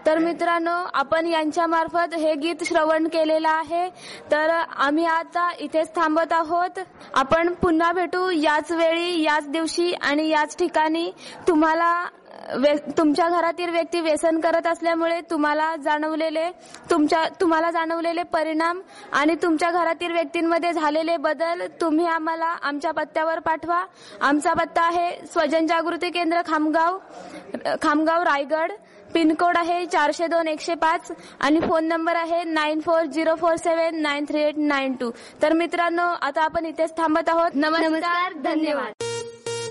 तर मित्रांनो, आपण यांच्या मार्फत हे गीत श्रवण केलेलं आहे. तर आम्ही आता इथेच थांबत आहोत. आपण पुन्हा भेटू याच वेळी, याच दिवशी आणि याच ठिकाणी. तुमच्या घरातील व्यक्ती व्यसन करत असल्यामुळे तुम्हाला जाणवलेले परिणाम आणि तुमच्या घरातील व्यक्तींमध्ये झालेले बदल तुम्ही आम्हाला आमच्या पत्त्यावर पाठवा. आमचा पत्ता आहे स्वजन जागृती केंद्र खामगाव रायगड. पिनकोड आहे 402-105 आणि फोन नंबर आहे 9404793892. तर मित्रांनो, आता आपण इथेच थांबत आहोत. नमस्कार, धन्यवाद.